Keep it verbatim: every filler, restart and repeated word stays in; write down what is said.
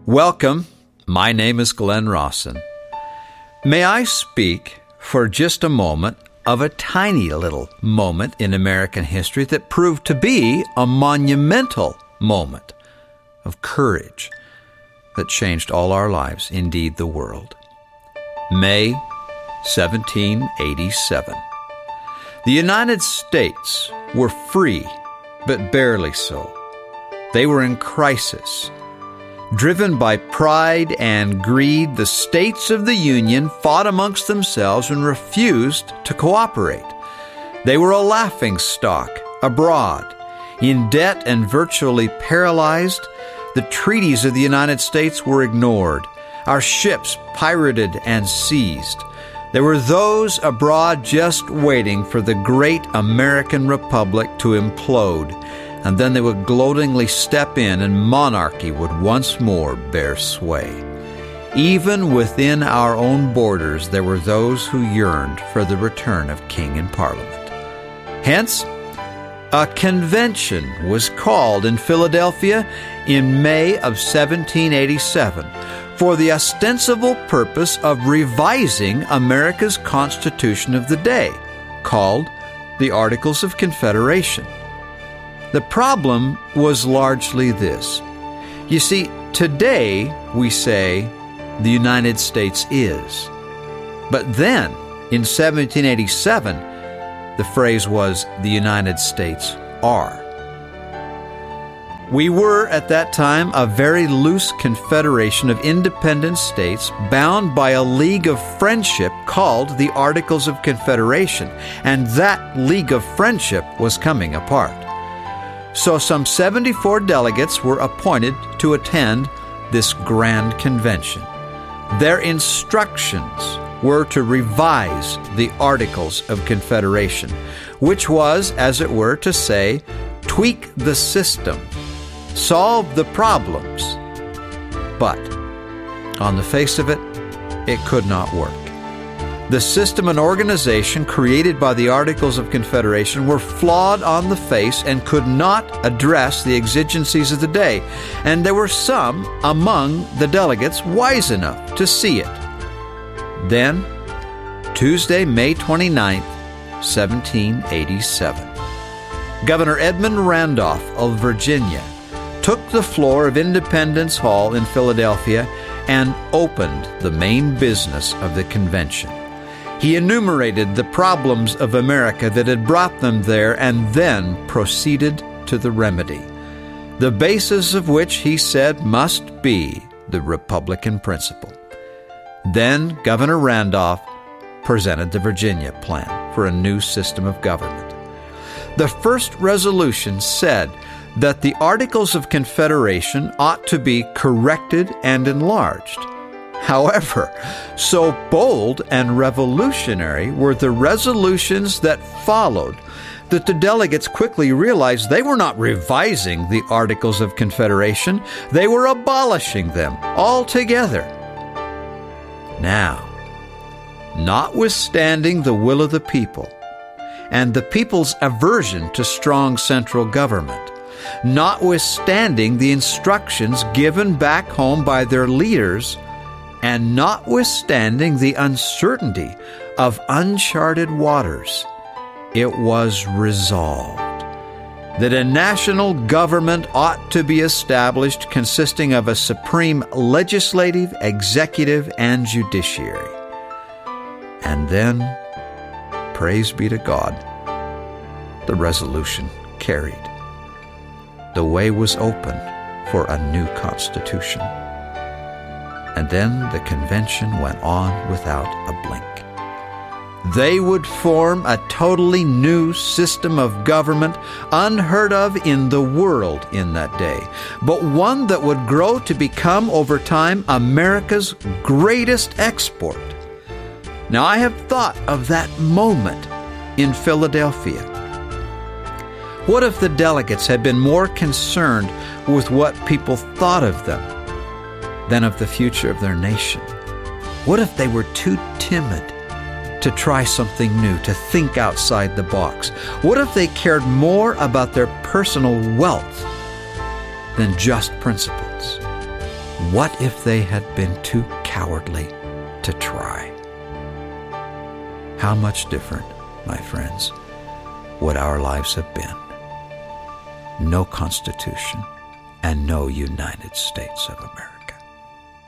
Welcome. My name is Glenn Rawson. May I speak for just a moment of a tiny little moment in American history that proved to be a monumental moment of courage that changed all our lives, indeed the world. May seventeen eighty-seven. The United States were free, but barely so. They were in crisis. Driven by pride and greed, the states of the Union fought amongst themselves and refused to cooperate. They were a laughingstock abroad. In debt and virtually paralyzed, the treaties of the United States were ignored. Our ships pirated and seized. There were those abroad just waiting for the great American Republic to implode, and then they would gloatingly step in and monarchy would once more bear sway. Even within our own borders, there were those who yearned for the return of king and parliament. Hence, a convention was called in Philadelphia in May of seventeen eighty-seven for the ostensible purpose of revising America's Constitution of the day, called the Articles of Confederation. The problem was largely this. You see, today we say the United States is. But then, in seventeen eighty-seven, the phrase was the United States are. We were, at that time, a very loose confederation of independent states bound by a league of friendship called the Articles of Confederation, and that league of friendship was coming apart. So some seventy-four delegates were appointed to attend this grand convention. Their instructions were to revise the Articles of Confederation, which was, as it were, to say, tweak the system, solve the problems. But on the face of it, it could not work. The system and organization created by the Articles of Confederation were flawed on the face and could not address the exigencies of the day, and there were some among the delegates wise enough to see it. Then, Tuesday, May twenty-ninth, seventeen eighty-seven, Governor Edmund Randolph of Virginia took the floor of Independence Hall in Philadelphia and opened the main business of the convention. He enumerated the problems of America that had brought them there and then proceeded to the remedy, the basis of which, he said, must be the Republican principle. Then Governor Randolph presented the Virginia plan for a new system of government. The first resolution said that the Articles of Confederation ought to be corrected and enlarged. However, so bold and revolutionary were the resolutions that followed that the delegates quickly realized they were not revising the Articles of Confederation, they were abolishing them altogether. Now, notwithstanding the will of the people and the people's aversion to strong central government, notwithstanding the instructions given back home by their leaders, and notwithstanding the uncertainty of uncharted waters, it was resolved that a national government ought to be established consisting of a supreme legislative, executive, and judiciary. And then, praise be to God, the resolution carried. The way was open for a new constitution. And then the convention went on without a blink. They would form a totally new system of government unheard of in the world in that day, but one that would grow to become over time America's greatest export. Now, I have thought of that moment in Philadelphia. What if the delegates had been more concerned with what people thought of them than of the future of their nation? What if they were too timid to try something new, to think outside the box? What if they cared more about their personal wealth than just principles? What if they had been too cowardly to try? How much different, my friends, would our lives have been? No Constitution and no United States of America.